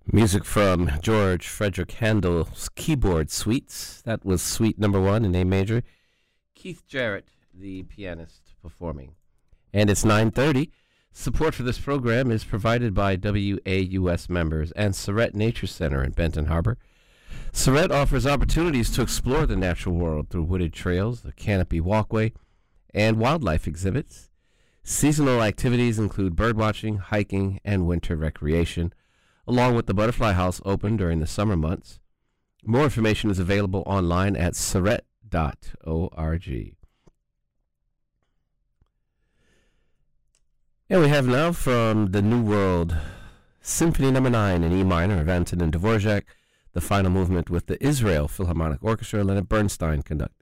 Music from George Frederick Handel's Keyboard Suites. That was Suite Number 1 in A major. Keith Jarrett, the pianist, performing. And it's 9:30. Support for this program is provided by WAUS members and Surrett Nature Center in Benton Harbor. Surrett offers opportunities to explore the natural world through wooded trails, the canopy walkway, and wildlife exhibits. Seasonal activities include birdwatching, hiking, and winter recreation, along with the Butterfly House open during the summer months. More information is available online at surrett.org. And we have now from the New World Symphony No. 9 in E minor of Antonin Dvorak, the final movement with the Israel Philharmonic Orchestra, Leonard Bernstein conducting.